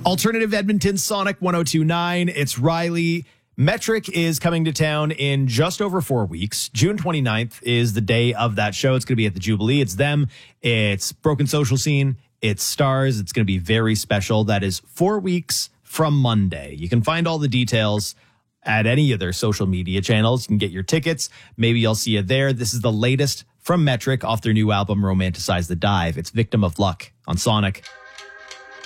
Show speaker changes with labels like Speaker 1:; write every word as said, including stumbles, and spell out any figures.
Speaker 1: Alternative Edmonton Sonic one oh two point nine. It's Riley. Metric is coming to town in just over four weeks. June twenty-ninth is the day of that show. It's going to be at the Jubilee. It's them. It's Broken Social Scene. It's Stars. It's going to be very special. That is four weeks from Monday. You can find all the details at any of their social media channels. You can get your tickets. Maybe I'll see you there. This is the latest from Metric off their new album, Romanticize the Dive. It's Victim of Luck on Sonic.